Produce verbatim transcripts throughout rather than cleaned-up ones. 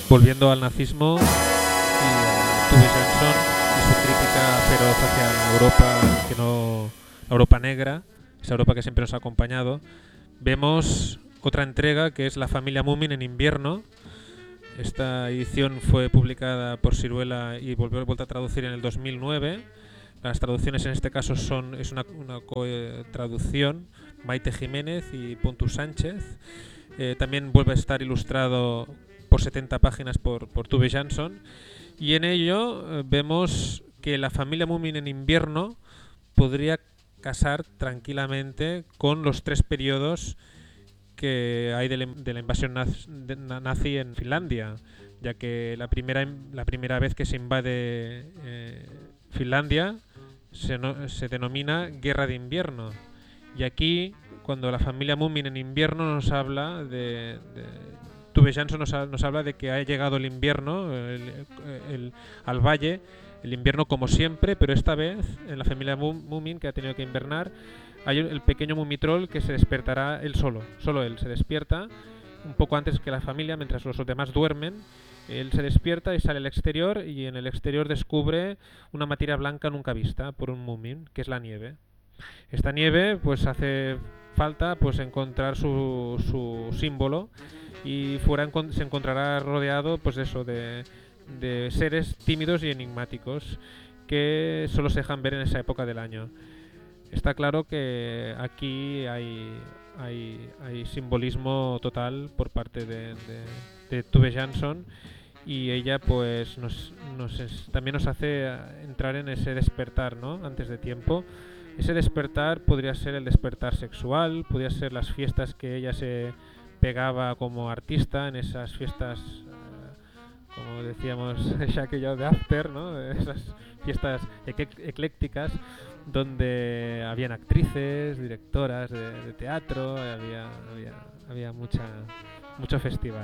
volviendo al nazismo, y Tove Jansson y su crítica feroz hacia la Europa, que no, la Europa negra, esa Europa que siempre nos ha acompañado. Vemos otra entrega que es La familia Moomin en invierno. Esta edición fue publicada por Siruela y volvió vuelta a traducir en el dos mil nueve. Las traducciones en este caso son es una, una co-traducción, Maite Jiménez y Pontus Sánchez. Eh, también vuelve a estar ilustrado por setenta páginas por, por Tove Jansson. Y en ello eh, vemos que la familia Moomin en invierno podría casar tranquilamente con los tres periodos que hay de la, de la invasión nazi, de, nazi en Finlandia, ya que la primera, la primera vez que se invade eh, Finlandia se, no, se denomina Guerra de Invierno. Y aquí, cuando la familia Moomin en invierno nos habla de... de Tove Jansson nos, ha, nos habla de que ha llegado el invierno el, el, al valle, el invierno como siempre, pero esta vez en la familia Moomin, que ha tenido que invernar, hay el pequeño Mumitroll que se despertará él solo, solo él se despierta un poco antes que la familia, mientras los demás duermen. Él se despierta y sale al exterior, y en el exterior descubre una materia blanca nunca vista por un Moomin, que es la nieve. Esta nieve pues hace falta pues encontrar su, su símbolo, y fuera encont- se encontrará rodeado pues eso de, de seres tímidos y enigmáticos que solo se dejan ver en esa época del año. Está claro que aquí hay, hay, hay simbolismo total por parte de, de, de Tove Jansson, y ella pues nos, nos es, también nos hace entrar en ese despertar, ¿no? Antes de tiempo. Ese despertar podría ser el despertar sexual, podría ser las fiestas que ella se pegaba como artista en esas fiestas, uh, como decíamos ya que yo, de after, ¿no? Esas fiestas eclécticas donde habían actrices, directoras de, de teatro, había, había, había mucha, mucho festival.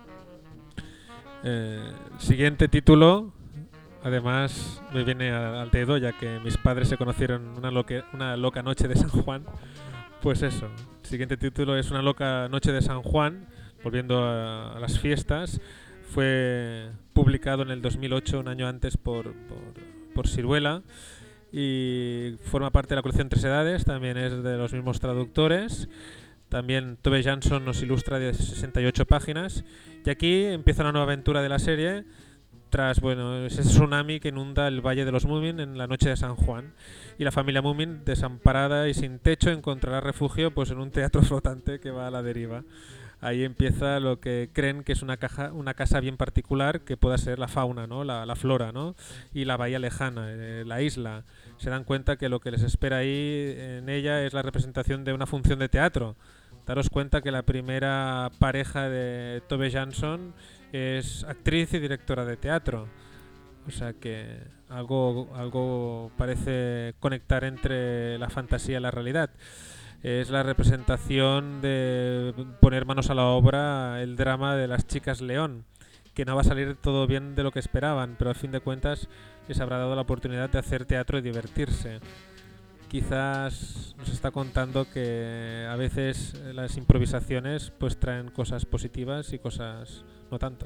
Eh, siguiente título, además me viene al dedo, ya que mis padres se conocieron una, loque, una loca noche de San Juan. Pues eso, el siguiente título es Una loca noche de San Juan, volviendo a, a las fiestas. Fue publicado en el dos mil ocho, un año antes, por, por, por Siruela, y forma parte de la colección Tres Edades, también es de los mismos traductores. También Tove Jansson nos ilustra de sesenta y ocho páginas, y aquí empieza una nueva aventura de la serie tras bueno ese tsunami que inunda el Valle de los Moomin en la noche de San Juan, y la familia Moomin, desamparada y sin techo, encontrará refugio pues en un teatro flotante que va a la deriva. Ahí empieza lo que creen que es una, caja, una casa bien particular, que pueda ser la fauna, ¿no? la, la flora, ¿no? Y la bahía lejana, eh, la isla. Se dan cuenta que lo que les espera ahí en ella es la representación de una función de teatro. Daros cuenta que la primera pareja de Tove Jansson es actriz y directora de teatro. O sea que algo, algo parece conectar entre la fantasía y la realidad. Es la representación de poner manos a la obra, el drama de las chicas león, que no va a salir todo bien de lo que esperaban, pero al fin de cuentas les habrá dado la oportunidad de hacer teatro y divertirse. Quizás nos está contando que a veces las improvisaciones pues traen cosas positivas y cosas no tanto.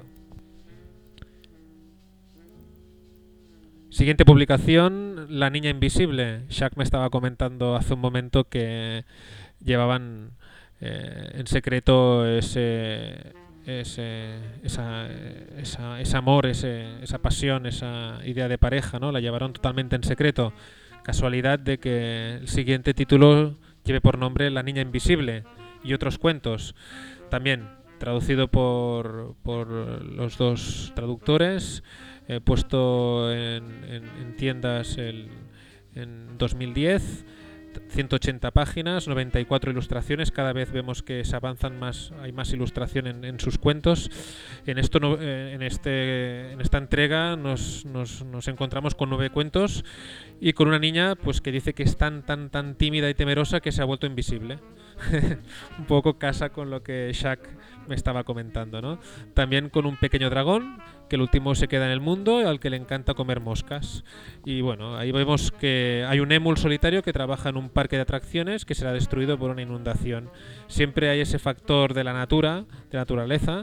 Siguiente publicación, La niña invisible. Shaq me estaba comentando hace un momento que llevaban eh, en secreto ese, ese, esa, esa, ese amor, ese, esa pasión, esa idea de pareja, ¿no? La llevaron totalmente en secreto. Casualidad de que el siguiente título lleve por nombre La niña invisible y otros cuentos. También traducido por, por los dos traductores. He puesto en, en, en tiendas el, en dos mil diez, ciento ochenta páginas, noventa y cuatro ilustraciones. Cada vez vemos que se avanzan más, hay más ilustración en, en sus cuentos. En esto, no, en este, en esta entrega nos, nos, nos encontramos con nueve cuentos y con una niña pues que dice que es tan tan tan tímida y temerosa que se ha vuelto invisible. Un poco casa con lo que Shaq me estaba comentando, ¿no? También con un pequeño dragón que el último se queda en el mundo, al que le encanta comer moscas. Y bueno, ahí vemos que hay un émul solitario que trabaja en un parque de atracciones que será destruido por una inundación. Siempre hay ese factor de la natura, de la naturaleza,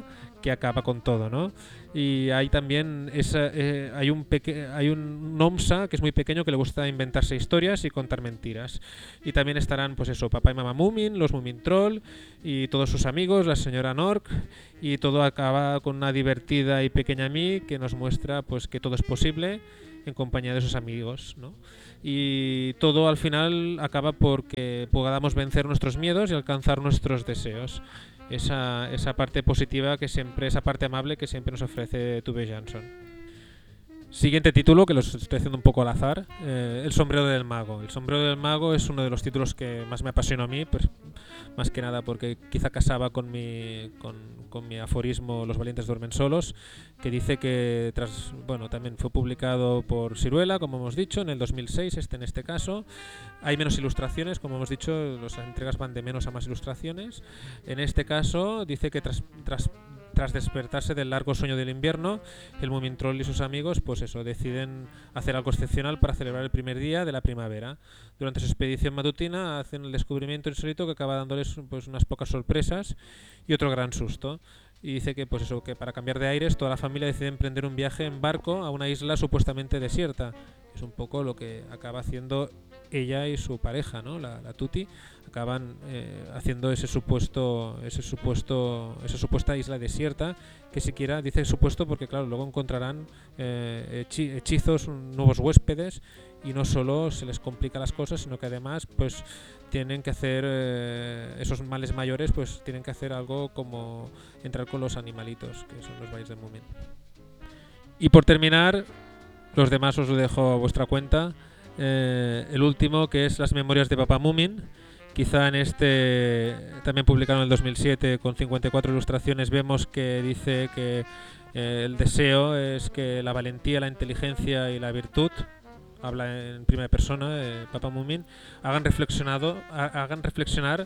que acaba con todo, ¿no? Y hay también esa, eh, hay un peque hay un Nomsa que es muy pequeño que le gusta inventarse historias y contar mentiras. Y también estarán, pues eso, papá y mamá Moomin, los Moomin Troll y todos sus amigos, la señora Nork, y todo acaba con una divertida y pequeña Mi que nos muestra pues que todo es posible en compañía de sus amigos, ¿no? Y todo al final acaba porque podamos vencer nuestros miedos y alcanzar nuestros deseos. Esa, esa parte positiva que siempre, esa parte amable que siempre nos ofrece Tove Jansson. Siguiente título, que los estoy haciendo un poco al azar, eh, El sombrero del mago. El sombrero del mago es uno de los títulos que más me apasionó a mí, pues, más que nada porque quizá casaba con mi, con, con mi aforismo Los valientes duermen solos, que dice que tras, bueno, también fue publicado por Siruela, como hemos dicho, en el dos mil seis, este en este caso. Hay menos ilustraciones, como hemos dicho, las entregas van de menos a más ilustraciones. En este caso dice que tras, tras Tras despertarse del largo sueño del invierno, el Moomin Troll y sus amigos, pues eso, deciden hacer algo excepcional para celebrar el primer día de la primavera. Durante su expedición matutina hacen el descubrimiento insólito que acaba dándoles pues unas pocas sorpresas y otro gran susto. Y dice que pues eso, que para cambiar de aires toda la familia decide emprender un viaje en barco a una isla supuestamente desierta. Es un poco lo que acaba haciendo ella y su pareja, ¿no? La, la Tutti, acaban eh, haciendo ese supuesto, ese supuesto, esa supuesta isla desierta, que siquiera dice supuesto porque claro, luego encontrarán eh, hechi hechizos, nuevos huéspedes, y no solo se les complica las cosas, sino que además pues tienen que hacer eh, esos males mayores, pues tienen que hacer algo como entrar con los animalitos, que son los valles de Moomin. Y por terminar, los demás os lo dejo a vuestra cuenta. Eh, el último, que es Las memorias de Papá Moomin. Quizá en este, también publicado en el dos mil siete, con cincuenta y cuatro ilustraciones, vemos que dice que eh, el deseo es que la valentía, la inteligencia y la virtud, habla en primera persona, eh, Papá Moomin, hagan reflexionado, ha, hagan reflexionar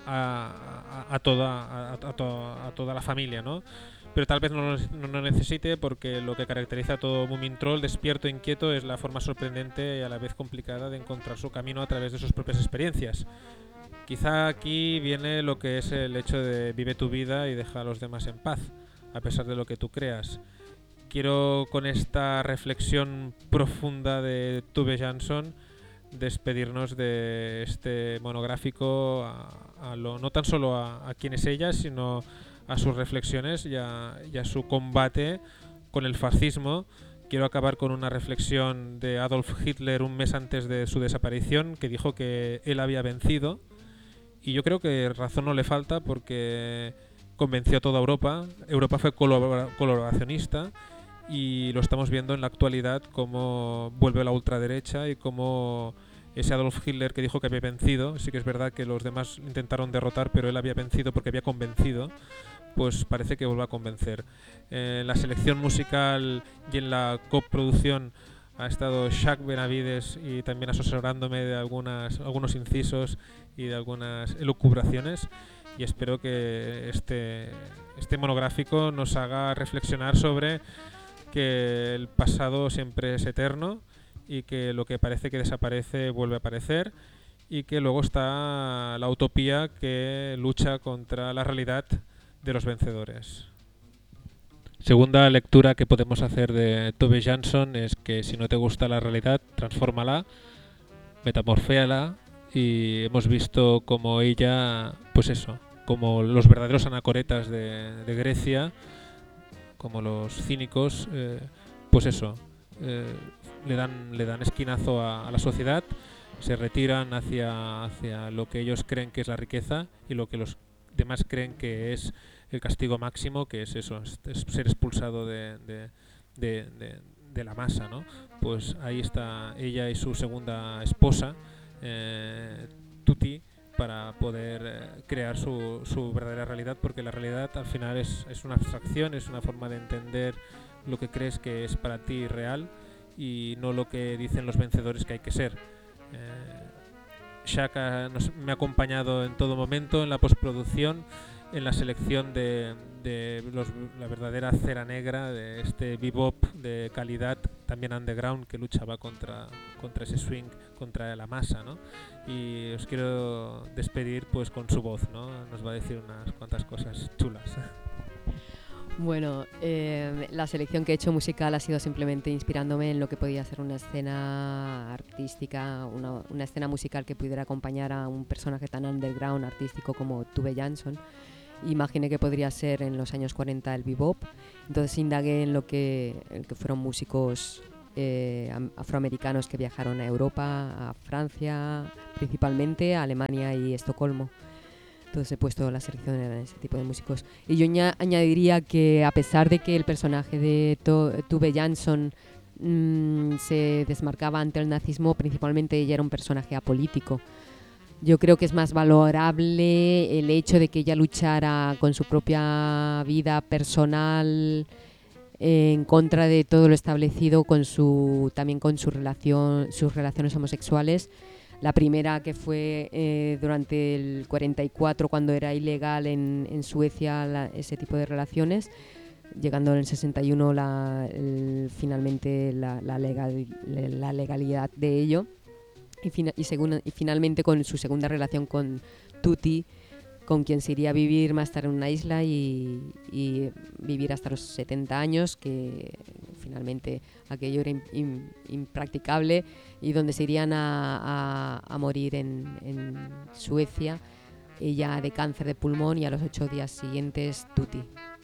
a, a, a, toda, a, a, to, a toda la familia, ¿no? Pero tal vez no lo no, no necesite, porque lo que caracteriza a todo Moomin Troll despierto e inquieto es la forma sorprendente y a la vez complicada de encontrar su camino a través de sus propias experiencias. Quizá aquí viene lo que es el hecho de vive tu vida y deja a los demás en paz, a pesar de lo que tú creas. Quiero, con esta reflexión profunda de Tove Jansson, despedirnos de este monográfico a, a lo, no tan solo a, a quién es ella, sino a sus reflexiones y a, y a su combate con el fascismo. Quiero acabar con una reflexión de Adolf Hitler un mes antes de su desaparición, que dijo que él había vencido, y yo creo que razón no le falta, porque convenció a toda Europa. Europa fue colabora colaboracionista, y lo estamos viendo en la actualidad cómo vuelve la ultraderecha y cómo ese Adolf Hitler que dijo que había vencido, sí que es verdad que los demás intentaron derrotar, pero él había vencido porque había convencido, pues parece que vuelve a convencer. Eh, en la selección musical y en la coproducción ha estado Jacques Benavides, y también asesorándome de algunas, algunos incisos y de algunas elucubraciones, y espero que este, este monográfico nos haga reflexionar sobre que el pasado siempre es eterno, y que lo que parece que desaparece vuelve a aparecer, y que luego está la utopía que lucha contra la realidad de los vencedores. Segunda lectura que podemos hacer de Tove Jansson es que si no te gusta la realidad, transfórmala, metamorféala, y hemos visto como ella, pues eso, como los verdaderos anacoretas de, de Grecia, como los cínicos, eh, pues eso, eh, le dan le dan esquinazo a, a la sociedad, se retiran hacia, hacia lo que ellos creen que es la riqueza y lo que los demás creen que es el castigo máximo, que es eso, es, es ser expulsado de, de, de, de, de la masa, ¿no? Pues ahí está ella y su segunda esposa, eh, Tutti, para poder eh, crear su, su verdadera realidad, porque la realidad al final es, es una abstracción, es una forma de entender lo que crees que es para ti real, y no lo que dicen los vencedores que hay que ser. Eh, Shaka nos, me ha acompañado en todo momento, en la postproducción, en la selección de, de los, la verdadera cera negra de este bebop de calidad, también underground, que luchaba contra, contra ese swing, contra la masa, ¿no? Y os quiero despedir pues con su voz, ¿no? Nos va a decir unas cuantas cosas chulas. Bueno, eh, la selección que he hecho musical ha sido simplemente inspirándome en lo que podía ser una escena artística, una, una escena musical que pudiera acompañar a un personaje tan underground artístico como Tove Jansson. Imaginé que podría ser en los años cuarenta el bebop, entonces indagué en lo que, en que fueron músicos eh, afroamericanos que viajaron a Europa, a Francia, principalmente a Alemania y Estocolmo. Entonces he puesto la selección en ese tipo de músicos. Y yo ña- añadiría que a pesar de que el personaje de to Tove Jansson mmm, se desmarcaba ante el nazismo, principalmente ella era un personaje apolítico. Yo creo que es más valorable el hecho de que ella luchara con su propia vida personal eh, en contra de todo lo establecido, con su, también con su relación, sus relaciones homosexuales. La primera que fue eh, durante el cuarenta y cuatro, cuando era ilegal en, en Suecia la, ese tipo de relaciones, llegando en el sesenta y uno la, el, finalmente la, la, legal, la legalidad de ello. Y, fina, y, segunda, y finalmente con su segunda relación con Tutti, con quien se iría a vivir más tarde en una isla y, y vivir hasta los setenta años, que finalmente aquello era in, in, impracticable, y donde se irían a, a, a morir en, en Suecia, ella de cáncer de pulmón y a los ocho días siguientes Tutti.